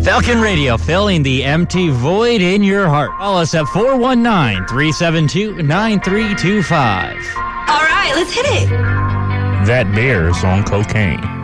Falcon Radio, filling the empty void in your heart. Call us at 419-372-9325. All right, let's hit it. That bear's on cocaine.